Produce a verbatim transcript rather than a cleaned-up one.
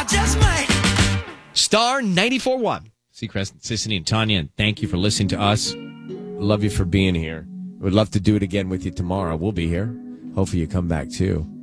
just might. Star ninety-four point one. Seacrest, Sissany, and Tanya, and thank you for listening to us. Love you for being here. Would love to do it again with you tomorrow. We'll be here. Hopefully you come back too.